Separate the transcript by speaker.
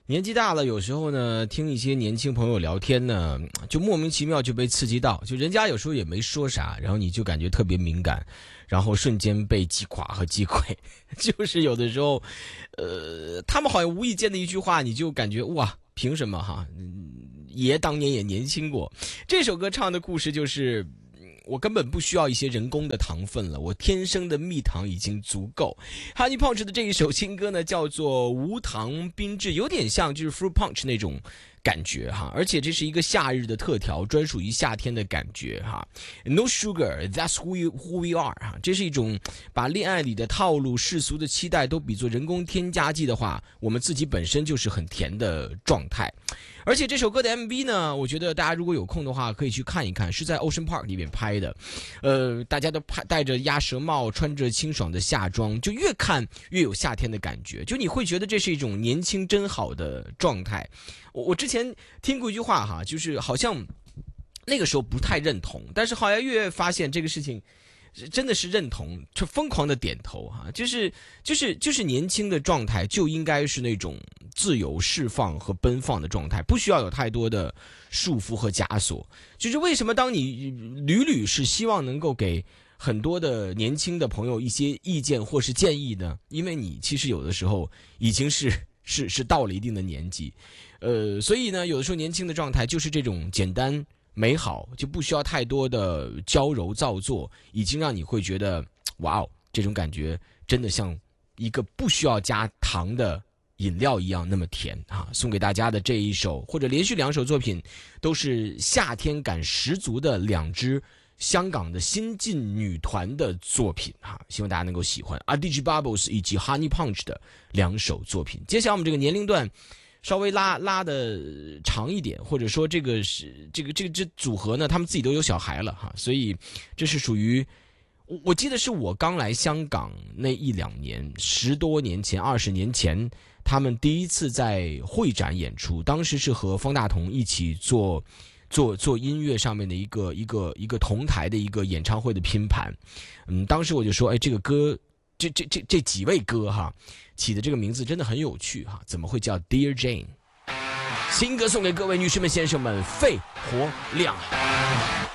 Speaker 1: 年纪大了，有时候呢，听一些年轻朋友聊天呢，就莫名其妙就被刺激到，就人家有时候也没说啥，然后你就感觉特别敏感，然后瞬间被击垮和击溃。就是有的时候，他们好像无意间的一句话，你就感觉哇，凭什么哈？爷当年也年轻过。这首歌唱的故事就是。我根本不需要一些人工的糖分了，我天生的蜜糖已经足够。Honey Punch 的这一首新歌呢，叫做无糖冰治，有点像就是 Fruit Punch 那种感觉哈，而且这是一个夏日的特调，专属于夏天的感觉哈。No sugar, that's who we are 哈，这是一种把恋爱里的套路、世俗的期待都比作人工添加剂的话，我们自己本身就是很甜的状态。而且这首歌的 MV 呢，我觉得大家如果有空的话可以去看一看，是在 Ocean Park 里面拍的。大家都戴着鸭舌帽，穿着清爽的夏装，就越看越有夏天的感觉，就你会觉得这是一种年轻真好的状态。我之前听过一句话哈，就是好像那个时候不太认同，但是好像越发现这个事情真的是认同，就疯狂的点头哈，就是年轻的状态就应该是那种自由释放和奔放的状态，不需要有太多的束缚和枷锁。就是为什么当你屡是希望能够给很多的年轻的朋友一些意见或是建议呢？因为你其实有的时候已经是到了一定的年纪，所以呢，有的时候年轻的状态就是这种简单美好，就不需要太多的娇柔造作，已经让你会觉得哇哦，这种感觉真的像一个不需要加糖的饮料一样那么甜啊！送给大家的这一首或者连续2首作品，都是夏天感十足的2支香港的新晋女团的作品哈，希望大家能够喜欢 Adidas Bubbles 以及 Honey Punch 的2首作品。接下来我们这个年龄段稍微拉的长一点，或者说这个是这组合呢，他们自己都有小孩了哈，所以这是属于我记得是我刚来香港那1-2年，10多年前、20年前，他们第一次在会展演出，当时是和方大同一起做音乐上面的一个同台的一个演唱会的拼盘。当时我就说，哎，这个歌这几位歌哈起的这个名字真的很有趣哈，怎么会叫 Dear Jane？ 新歌送给各位女士们先生们，肺活量。